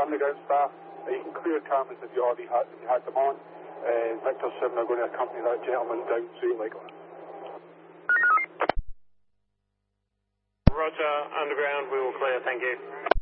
underground staff, you can clear cameras if you already had them on. Victor 7 are going to accompany that gentleman down to Legoland. Roger, underground, we will clear, thank you.